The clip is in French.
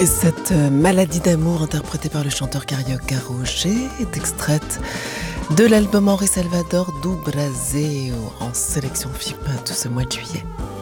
Et cette maladie d'amour interprétée par le chanteur carioca Roger est extraite de l'album Henri Salvador do Brasil en sélection FIP de ce mois de juillet.